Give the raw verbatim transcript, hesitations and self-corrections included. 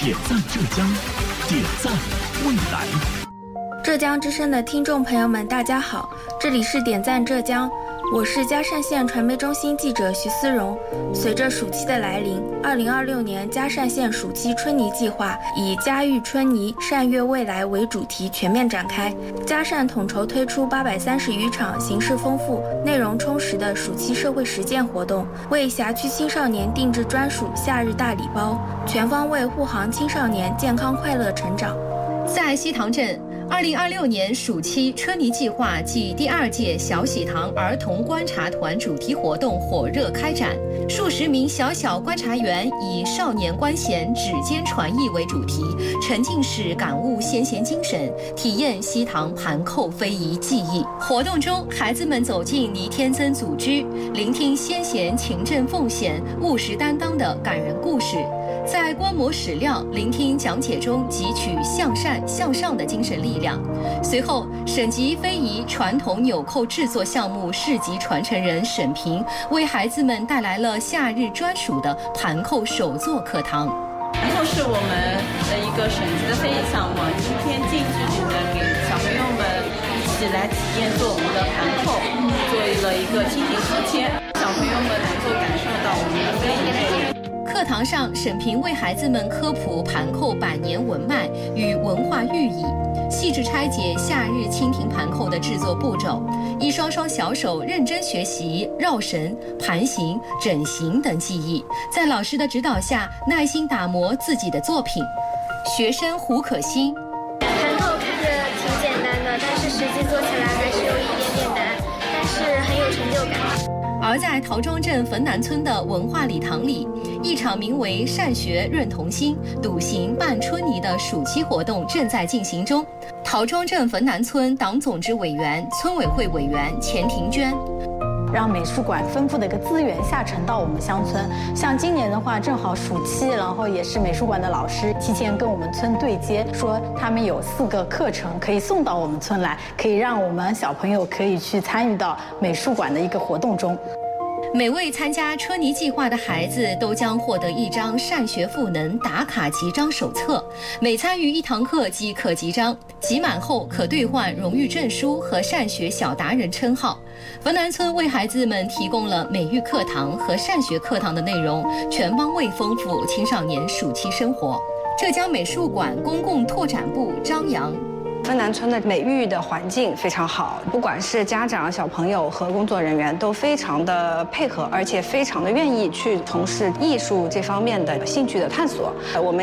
点赞浙江，点赞未来。 浙江之声的听众朋友们，大家好，这里是点赞浙江，我是嘉善县传媒中心记者徐思荣。随着暑期的来临，二零二六年嘉善县暑期春泥计划以“家喻春泥，善悦未来”为主题全面展开。嘉善统筹推出八百三十余场形式丰富、内容充实的暑期社会实践活动，为辖区青少年定制专属夏日大礼包，全方位护航青少年健康快乐成长。 在西塘镇，二零二六年暑期春泥计划暨第二届小喜塘儿童观察团主题活动火热开展，数十名小小观察员以少年观闲、指尖传艺为主题，沉浸式感悟先贤精神，体验西塘盘扣非遗技艺。活动中，孩子们走进泥天曾祖居，聆听先贤勤政奉献、务实担当的感人故事。在观摩史料、聆听讲解中汲取向善向上的精神力量。随后，省级非遗传统纽扣制作项目市级传承人沈平为孩子们带来了夏日专属的盘扣手作课堂。 盘扣是我们的一个省级的非遗项目，今天近距离的给小朋友们一起来体验做我们的盘扣，做了一个亲情书签，小朋友们能够感受到我们的非遗魅力。 课堂上，沈平为孩子们科普盘扣百年文脉与文化寓意，细致拆解夏日蜻蜓盘扣的制作步骤，一双双小手认真学习绕绳、盘形、整形等技艺，在老师的指导下，耐心打磨自己的作品。学生胡可欣： 盘扣看着挺简单的，但是实际做起来还是有一点点难，但是很有成就感。 而在陶庄镇汾南村的文化礼堂里，一场名为“善学润童心，笃行伴春泥”的暑期活动正在进行中。陶庄镇汾南村党总支委员、村委会委员钱婷娟。 让美术馆丰富的一个资源下沉到我们乡村。像今年的话，正好暑期，然后也是美术馆的老师提前跟我们村对接，说他们有四个课程可以送到我们村来，可以让我们小朋友可以去参与到美术馆的一个活动中。 每位参加春泥计划的孩子都将获得一张善学赋能打卡集章手册，每参与一堂课即可集章，集满后可兑换荣誉证书和善学小达人称号。汾南村为孩子们提供了美育课堂和善学课堂的内容，全方位丰富青少年暑期生活。浙江美术馆公共拓展部张扬。 汾南村的美育的环境非常好，不管是家长、小朋友和工作人员都非常的配合，而且非常的愿意去从事艺术这方面的兴趣的探索。我们